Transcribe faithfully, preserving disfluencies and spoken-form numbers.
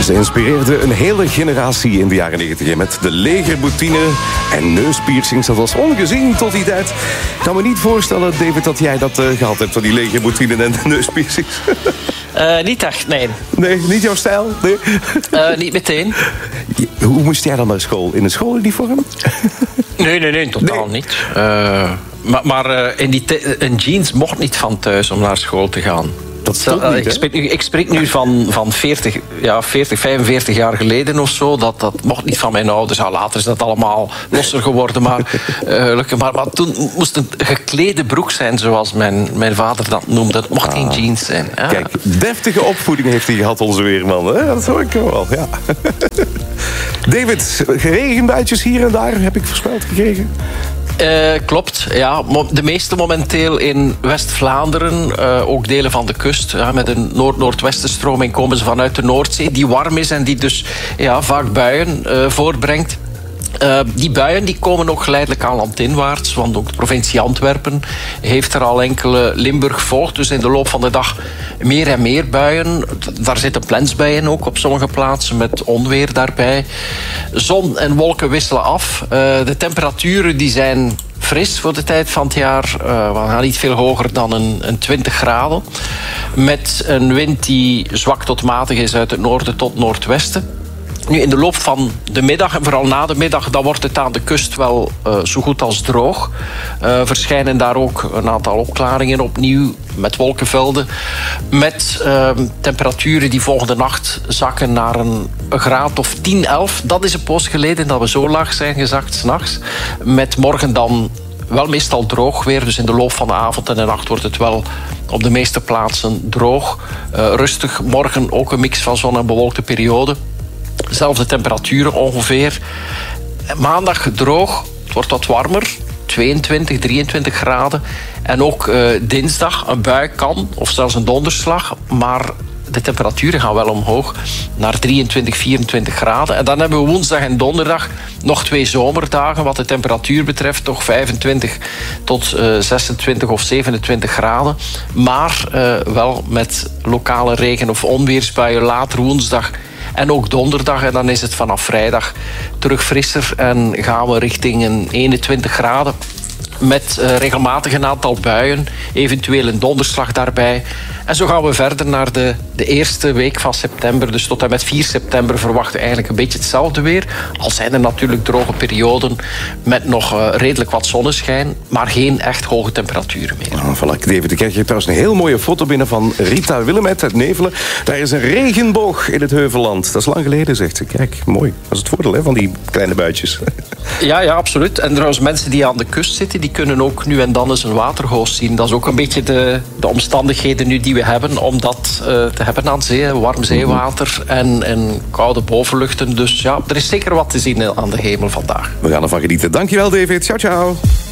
Ze inspireerde een hele generatie in de jaren negentig met de legerboutine en neuspiercings. Dat was ongezien tot die tijd. Ik kan me niet voorstellen, David, dat jij dat uh, gehad hebt van die legerboutine en neuspiercings. Uh, niet echt, nee. Nee, niet jouw stijl? Nee. Uh, niet meteen. Hoe moest jij dan naar school? In een schooluniform? Nee, nee, nee, totaal nee. niet. Uh, maar maar uh, in die te- een jeans mocht niet van thuis om naar school te gaan. Dat stond uh, niet, ik, spreek nu, ik spreek nu van, van veertig, ja, veertig, vijfenveertig jaar geleden of zo. Dat, dat mocht niet van mijn ouders. Ja, later is dat allemaal losser geworden. Maar, uh, maar, maar toen moest het een geklede broek zijn, zoals mijn, mijn vader dat noemde. Het mocht ah. geen jeans zijn. Ja. Kijk, deftige opvoeding heeft hij gehad, onze weerman. Hè? Dat hoor ik wel, ja. David, regenbuitjes hier en daar heb ik voorspeld gekregen. Uh, klopt, ja. De meeste momenteel in West-Vlaanderen, uh, ook delen van de kust. Ja, met een noord-noordwestenstroming komen ze vanuit de Noordzee, die warm is en die dus ja, vaak buien uh, voortbrengt. Uh, die buien die komen ook geleidelijk aan landinwaarts, want ook de provincie Antwerpen heeft er al enkele. Limburg volgt, dus in de loop van de dag meer en meer buien. Daar zitten plens bij in ook op sommige plaatsen, met onweer daarbij. Zon en wolken wisselen af. Uh, de temperaturen die zijn fris voor de tijd van het jaar. Uh, we gaan niet veel hoger dan een, een twintig graden. Met een wind die zwak tot matig is uit het noorden tot noordwesten. Nu, in de loop van de middag en vooral na de middag, dan wordt het aan de kust wel uh, zo goed als droog. Uh, verschijnen daar ook een aantal opklaringen opnieuw met wolkenvelden. Met uh, temperaturen die volgende nacht zakken naar een, een graad of tien, elf. Dat is een poos geleden dat we zo laag zijn gezakt 's nachts. Met morgen dan wel meestal droog weer. Dus in de loop van de avond en de nacht wordt het wel op de meeste plaatsen droog. Uh, rustig, morgen ook een mix van zon- en bewolkte perioden. Zelfde temperaturen ongeveer. Maandag droog, het wordt wat warmer. tweeëntwintig, drieëntwintig graden. En ook uh, dinsdag een bui kan, of zelfs een donderslag. Maar de temperaturen gaan wel omhoog naar drieëntwintig, vierentwintig graden. En dan hebben we woensdag en donderdag nog twee zomerdagen. Wat de temperatuur betreft toch vijfentwintig tot uh, zesentwintig of zevenentwintig graden. Maar uh, wel met lokale regen- of onweersbuien later woensdag. En ook donderdag, en dan is het vanaf vrijdag terug frisser en gaan we richting een eenentwintig graden. Met uh, regelmatig een aantal buien, eventueel een donderslag daarbij. En zo gaan we verder naar de, de eerste week van september. Dus tot en met vier september verwachten we eigenlijk een beetje hetzelfde weer. Al zijn er natuurlijk droge perioden met nog uh, redelijk wat zonneschijn. Maar geen echt hoge temperaturen meer. Oh, voilà, David, ik krijg hier trouwens een heel mooie foto binnen van Rita Willemet uit Nevelen. Daar is een regenboog in het Heuvelland. Dat is lang geleden, zegt ze. Kijk, mooi. Dat is het voordeel hè, van die kleine buitjes. Ja, ja, absoluut. En trouwens, mensen die aan de kust zitten, die kunnen ook nu en dan eens een waterhoos zien. Dat is ook een beetje de, de omstandigheden nu die we hebben om dat uh, te hebben aan zee. Warm zeewater en, en koude bovenluchten. Dus ja, er is zeker wat te zien aan de hemel vandaag. We gaan ervan genieten. Dankjewel, David. Ciao, ciao.